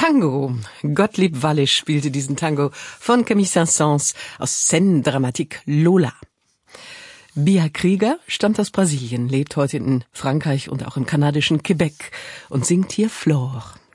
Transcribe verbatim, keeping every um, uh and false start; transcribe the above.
Tango. Gottlieb Wallisch spielte diesen Tango von Camille Saint-Saëns aus Scène Dramatique Lola. Bia Krieger stammt aus Brasilien, lebt heute in Frankreich und auch im kanadischen Quebec und singt hier Flore.